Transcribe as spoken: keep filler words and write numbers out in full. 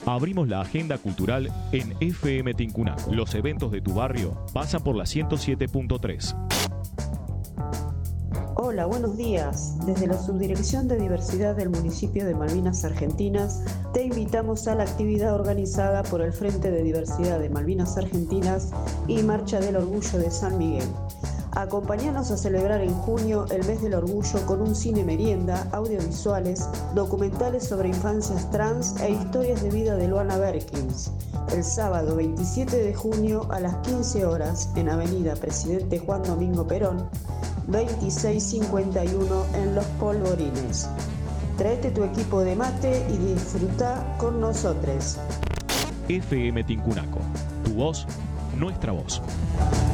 Abrimos la agenda cultural en F M Tincunaco. Los eventos de tu barrio pasan por la ciento siete punto tres. Hola, buenos días. Desde la Subdirección de Diversidad del municipio de Malvinas Argentinas, te invitamos a la actividad organizada por el Frente de Diversidad de Malvinas Argentinas y Marcha del Orgullo de San Miguel. Acompáñanos a celebrar en junio el mes del orgullo con un cine merienda, audiovisuales, documentales sobre infancias trans e historias de vida de Luana Berkins. El sábado veintisiete de junio a las quince horas en Avenida Presidente Juan Domingo Perón, veintiséis cincuenta y uno en Los Polvorines. Tráete tu equipo de mate y disfruta con nosotros. F M Tincunaco, tu voz, nuestra voz.